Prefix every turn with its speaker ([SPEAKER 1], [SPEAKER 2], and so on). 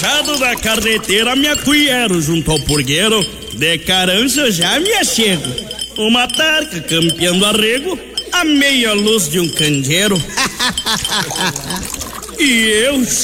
[SPEAKER 1] Da carreteira me acuiero junto ao purgueiro, de carança eu já me achego. Uma tarca campeando arrego, a meia luz de um candeeiro. E eu